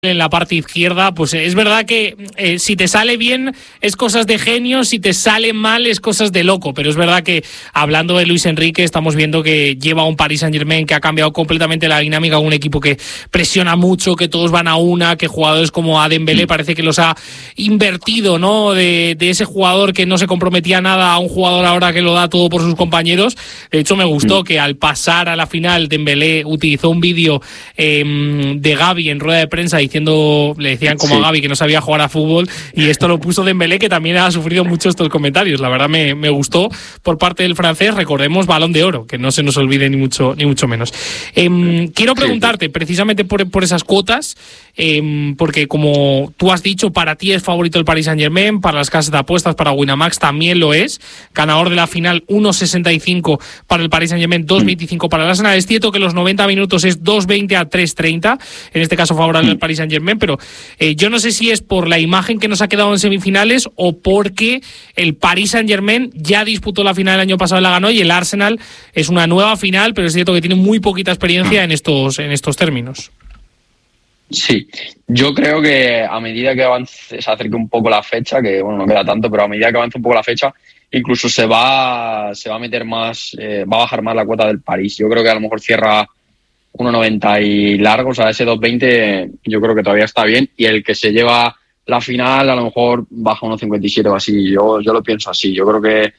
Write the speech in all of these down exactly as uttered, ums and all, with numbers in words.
en la parte izquierda, pues es verdad que eh, si te sale bien es cosas de genio, si te sale mal es cosas de loco, pero es verdad que hablando de Luis Enrique estamos viendo que lleva un Paris Saint-Germain que ha cambiado completamente la dinámica, un equipo que presiona mucho, que todos van a una, que jugadores como a Dembélé parece que los ha invertido, ¿no? De, de ese jugador que no se comprometía nada a un jugador ahora que lo da todo por sus compañeros. De hecho me gustó que al pasar a la final Dembélé utilizó un vídeo eh, de Gavi en rueda de prensa diciendo, le decían como sí. a Gavi que no sabía jugar a fútbol, y esto lo puso Dembélé, que también ha sufrido mucho estos comentarios. La verdad me, me gustó por parte del francés. Recordemos, Balón de Oro, que no se nos olvide ni mucho ni mucho menos. Eh, quiero preguntarte precisamente por, por esas cuotas, eh, porque como tú has dicho, para ti es favorito el Paris Saint-Germain, para las casas de apuestas, para Winamax también lo es. Ganador de la final uno sesenta y cinco para el Paris Saint-Germain, dos veinticinco para el Arsenal. Es cierto que los noventa minutos es dos veinte a tres treinta, en este caso favorable al Paris Saint-Germain, pero eh, yo no sé si es por la imagen que nos ha quedado en semifinales o porque el Paris Saint-Germain ya disputó la final el año pasado y la ganó, y el Arsenal es una nueva final, pero es cierto que tiene muy poquita experiencia en estos, en estos términos. Sí, yo creo que a medida que avance, se acerque un poco la fecha, que bueno, no queda tanto, pero a medida que avance un poco la fecha, incluso se va, se va a meter más, eh, va a bajar más la cuota del París. Yo creo que a lo mejor cierra uno noventa y largo, o sea, ese dos veinte yo creo que todavía está bien, y el que se lleva la final a lo mejor baja uno cincuenta y siete o así. Yo, yo lo pienso así. Yo creo que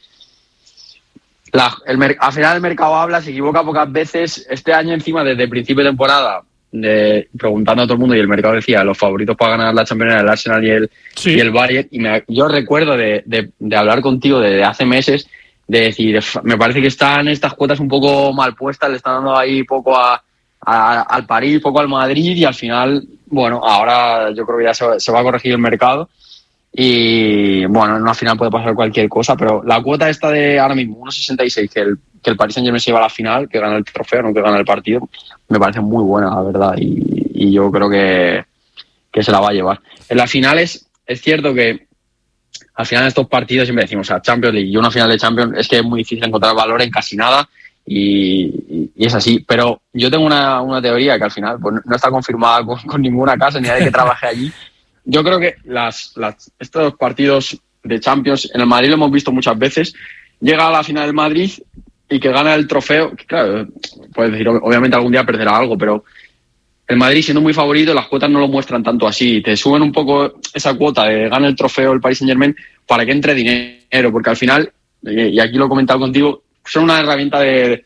la, el, al final el mercado habla, se equivoca pocas veces. Este año encima, desde el principio de temporada, de, preguntando a todo el mundo, y el mercado decía los favoritos para ganar la Champions eran el Arsenal y el, sí. y el Bayern, y me, yo recuerdo de, de, de hablar contigo desde hace meses, de decir, me parece que están estas cuotas un poco mal puestas, le están dando ahí poco a A, al París, poco al Madrid, y al final, bueno, ahora yo creo que ya se, se va a corregir el mercado y, bueno, en una final puede pasar cualquier cosa, pero la cuota esta de ahora mismo, uno sesenta y seis, que el, que el Paris Saint-Germain se lleva a la final, que gana el trofeo, no que gana el partido, me parece muy buena, la verdad, y, y yo creo que, que se la va a llevar. En las finales, es cierto que al final de estos partidos siempre decimos, o sea, Champions League y una final de Champions, es que es muy difícil encontrar valor en casi nada. Y, y es así, pero yo tengo una, una teoría que al final pues, no está confirmada con, con ninguna casa ni nadie que trabaje allí. Yo creo que las, las, estos partidos de Champions, en el Madrid lo hemos visto muchas veces, llega a la final del Madrid y que gana el trofeo, que claro, puedes decir, obviamente algún día perderá algo, pero el Madrid siendo muy favorito, las cuotas no lo muestran tanto así, te suben un poco esa cuota de gana el trofeo el Paris Saint-Germain para que entre dinero, porque al final, y aquí lo he comentado contigo, son una herramienta de,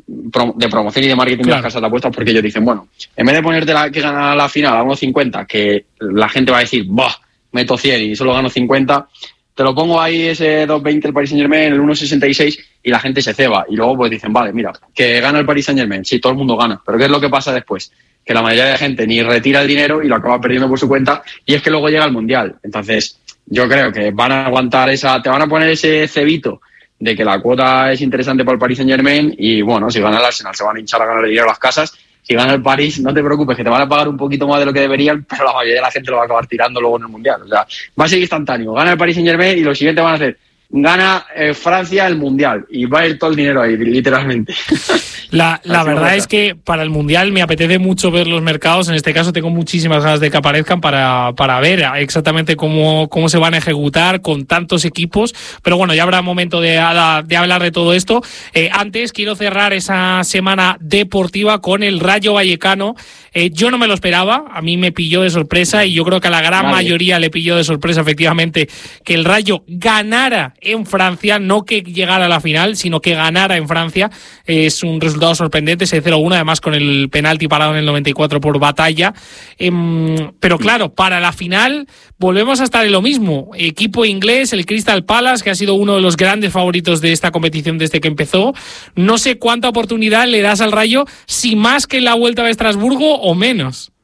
de promoción y de marketing, claro, de las casas de apuestas, porque ellos dicen, bueno, en vez de ponerte la que gana la final a uno cincuenta, que la gente va a decir, bah, meto cien y solo gano cincuenta, te lo pongo ahí ese dos veinte el Paris Saint-Germain, el uno sesenta y seis, y la gente se ceba. Y luego pues dicen, vale, mira, que gana el Paris Saint-Germain, sí, todo el mundo gana, pero ¿qué es lo que pasa después? Que la mayoría de gente ni retira el dinero y lo acaba perdiendo por su cuenta, y es que luego llega el Mundial. Entonces, yo creo que van a aguantar esa, te van a poner ese cebito de que la cuota es interesante para el Paris Saint-Germain, y bueno, si gana el Arsenal se van a hinchar a ganar dinero a las casas. Si gana el París, no te preocupes, que te van a pagar un poquito más de lo que deberían, pero la mayoría de la gente lo va a acabar tirando luego en el Mundial. O sea, va a ser instantáneo. Gana el Paris Saint-Germain y lo siguiente van a hacer, gana eh, Francia el Mundial, y va a ir todo el dinero ahí, literalmente. La, la verdad es que para el Mundial me apetece mucho ver los mercados. En este caso tengo muchísimas ganas de que aparezcan para, para ver exactamente cómo, cómo se van a ejecutar con tantos equipos. Pero bueno, ya habrá momento de, de hablar de todo esto. Eh, antes quiero cerrar esa semana deportiva con el Rayo Vallecano. Eh, yo no me lo esperaba, a mí me pilló de sorpresa, y yo creo que a la gran vale. mayoría le pilló de sorpresa efectivamente que el Rayo ganara en Francia, no que llegara a la final, sino que ganara en Francia. Eh, es un resultado sorprendente, ese cero uno, además con el penalti parado en el noventa y cuatro por Batalla. Eh, pero claro, para la final volvemos a estar en lo mismo. Equipo inglés, el Crystal Palace, que ha sido uno de los grandes favoritos de esta competición desde que empezó. No sé cuánta oportunidad le das al Rayo, si más que en la Vuelta de Estrasburgo o menos.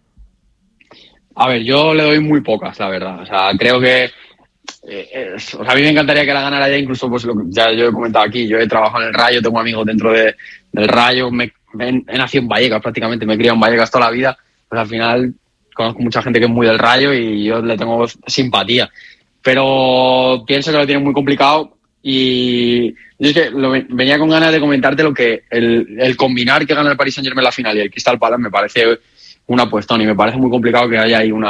A ver, yo le doy muy pocas, la verdad. O sea, creo que Eh, o sea, a mí me encantaría que la ganara ya, incluso pues lo que ya yo he comentado aquí, yo he trabajado en el Rayo, tengo amigos dentro de, del Rayo, me, me, he nacido en Vallecas prácticamente, me he criado en Vallecas toda la vida, pues al final conozco mucha gente que es muy del Rayo y yo le tengo simpatía, pero pienso que lo tienen muy complicado, y yo es que lo, venía con ganas de comentarte lo que el, el combinar que gana el Paris Saint-Germain en la final y el Crystal Palace me parece una apuesta, y me parece muy complicado que haya ahí una